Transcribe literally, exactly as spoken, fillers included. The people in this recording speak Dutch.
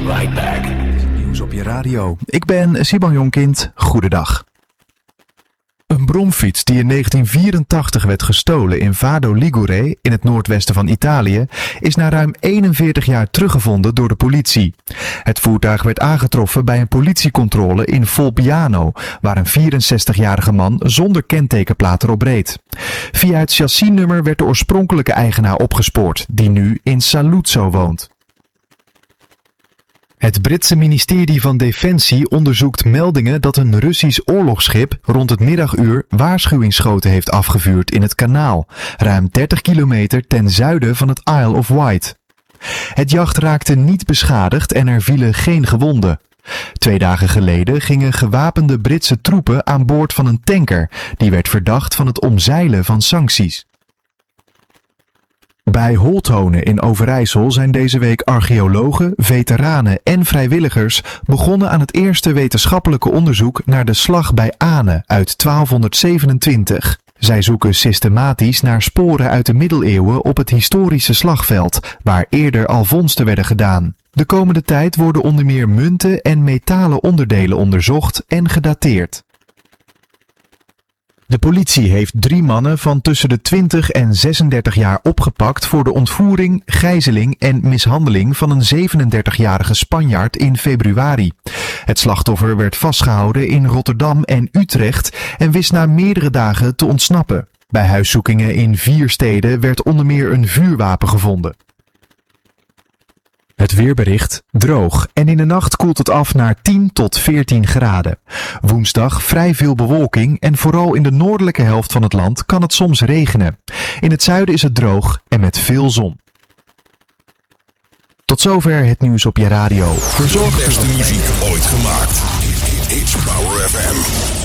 right back. Nieuws op je radio. Ik ben Siban Jonkind. Goedendag. Een bromfiets die in negentien vierentachtig werd gestolen in Vado Ligure in het noordwesten van Italië is na ruim eenenveertig jaar teruggevonden door de politie. Het voertuig werd aangetroffen bij een politiecontrole in Volpiano, waar een vierenzestigjarige man zonder kentekenplaat erop reed. Via het chassisnummer werd de oorspronkelijke eigenaar opgespoord, die nu in Saluzzo woont. Het Britse ministerie van Defensie onderzoekt meldingen dat een Russisch oorlogsschip rond het middaguur waarschuwingsschoten heeft afgevuurd in het kanaal, ruim dertig kilometer ten zuiden van het Isle of Wight. Het jacht raakte niet beschadigd en er vielen geen gewonden. Twee dagen geleden gingen gewapende Britse troepen aan boord van een tanker, die werd verdacht van het omzeilen van sancties. Bij Holthonen in Overijssel zijn deze week archeologen, veteranen en vrijwilligers begonnen aan het eerste wetenschappelijke onderzoek naar de slag bij Ane uit twaalfhonderdzevenentwintig. Zij zoeken systematisch naar sporen uit de middeleeuwen op het historische slagveld, waar eerder al vondsten werden gedaan. De komende tijd worden onder meer munten en metalen onderdelen onderzocht en gedateerd. De politie heeft drie mannen van tussen de twintig en zesendertig jaar opgepakt voor de ontvoering, gijzeling en mishandeling van een zevenendertigjarige Spanjaard in februari. Het slachtoffer werd vastgehouden in Rotterdam en Utrecht en wist na meerdere dagen te ontsnappen. Bij huiszoekingen in vier steden werd onder meer een vuurwapen gevonden. Het weerbericht droog en in de nacht koelt het af naar tien tot veertien graden. Woensdag vrij veel bewolking en vooral in de noordelijke helft van het land kan het soms regenen. In het zuiden is het droog en met veel zon. Tot zover het nieuws op je radio. Verzorgd de beste muziek ooit gemaakt. It's Power F M.